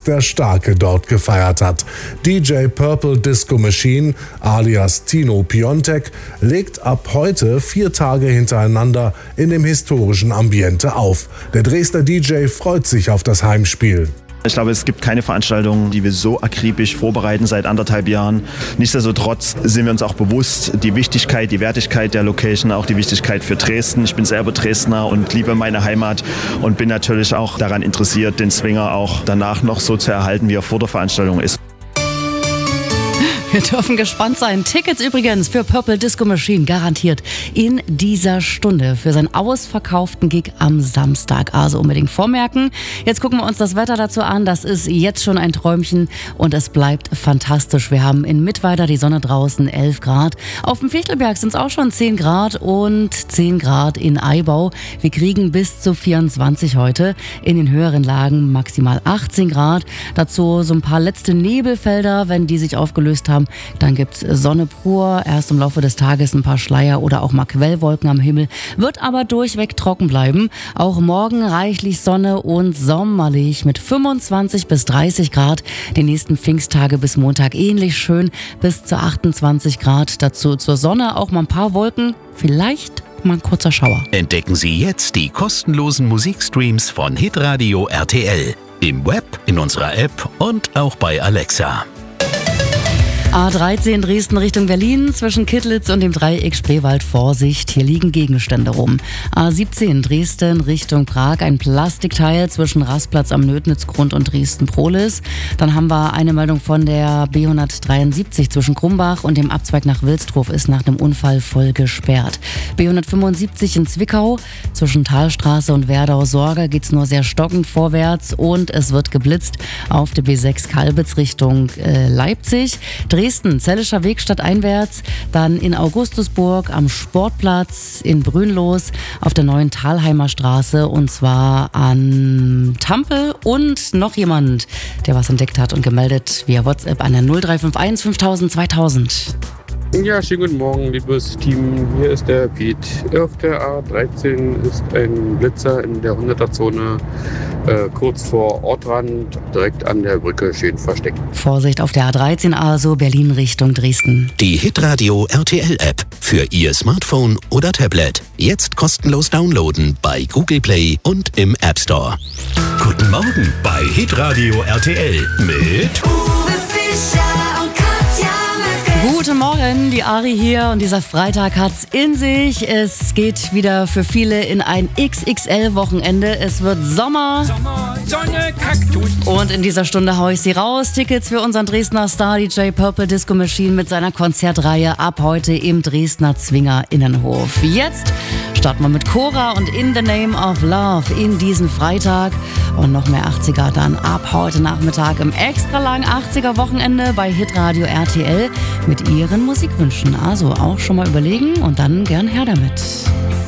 der Starke dort gefeiert hat. DJ Purple Disco Machine alias Tino Piontek legt ab heute 4 Tage hintereinander in dem historischen Ambiente auf. Der Dresdner DJ freut sich auf das Heimspiel. Ich glaube, es gibt keine Veranstaltung, die wir so akribisch vorbereiten seit 1,5 Jahren. Nichtsdestotrotz sind wir uns auch bewusst, die Wichtigkeit, die Wertigkeit der Location, auch die Wichtigkeit für Dresden. Ich bin selber Dresdner und liebe meine Heimat und bin natürlich auch daran interessiert, den Swinger auch danach noch so zu erhalten, wie er vor der Veranstaltung ist. Wir dürfen gespannt sein. Tickets übrigens für Purple Disco Machine garantiert in dieser Stunde für seinen ausverkauften Gig am Samstag. Also unbedingt vormerken. Jetzt gucken wir uns das Wetter dazu an. Das ist jetzt schon ein Träumchen und es bleibt fantastisch. Wir haben in Mittweida die Sonne draußen, 11 Grad. Auf dem Fichtelberg sind es auch schon 10 Grad und 10 Grad in Eibau. Wir kriegen bis zu 24 heute. In den höheren Lagen maximal 18 Grad. Dazu so ein paar letzte Nebelfelder, wenn die sich aufgelöst haben. Dann gibt's Sonne pur, erst im Laufe des Tages ein paar Schleier oder auch mal Quellwolken am Himmel, wird aber durchweg trocken bleiben. Auch morgen reichlich Sonne und sommerlich mit 25 bis 30 Grad. Die nächsten Pfingsttage bis Montag ähnlich schön bis zu 28 Grad. Dazu zur Sonne auch mal ein paar Wolken, vielleicht mal ein kurzer Schauer. Entdecken Sie jetzt die kostenlosen Musikstreams von Hitradio RTL. Im Web, in unserer App und auch bei Alexa. A13 Dresden Richtung Berlin, zwischen Kittlitz und dem Dreieck Spreewald Vorsicht, hier liegen Gegenstände rum. A17 Dresden Richtung Prag, ein Plastikteil zwischen Rastplatz am Nötnitzgrund und Dresden-Prohlis. Dann haben wir eine Meldung von der B173 zwischen Krumbach und dem Abzweig nach Wilsdruf ist nach dem Unfall voll gesperrt. B175 in Zwickau, zwischen Talstraße und Werdau-Sorge geht's nur sehr stockend vorwärts und es wird geblitzt auf der B6 Kalbitz Richtung Leipzig. Dresden, Zellischer Weg stadteinwärts, dann in Augustusburg am Sportplatz, in Brünnlos, auf der neuen Thalheimer Straße und zwar an Tampel und noch jemand, der was entdeckt hat und gemeldet via WhatsApp an der 0351 5000 2000. Ja, schönen guten Morgen, liebes Team. Hier ist der Piet. Auf der A13 ist ein Blitzer in der 100er-Zone kurz vor Ortrand, direkt an der Brücke, schön versteckt. Vorsicht auf der A13, also Berlin Richtung Dresden. Die Hitradio RTL App für Ihr Smartphone oder Tablet. Jetzt kostenlos downloaden bei Google Play und im App Store. Guten Morgen bei Hitradio RTL mit Uwe Fischer und Katja Möcke. Guten Morgen, die Ari hier und dieser Freitag hat's in sich. Es geht wieder für viele in ein XXL-Wochenende. Es wird Sommer. Sonne, Kaktus. Und in dieser Stunde hau ich sie raus. Tickets für unseren Dresdner Star DJ Purple Disco Machine mit seiner Konzertreihe ab heute im Dresdner Zwinger Innenhof. Jetzt starten wir mit Cora und In the Name of Love in diesen Freitag. Und noch mehr 80er dann ab heute Nachmittag im extra langen 80er Wochenende bei Hitradio RTL mit ihren Musikwünschen. Also auch schon mal überlegen und dann gern her damit.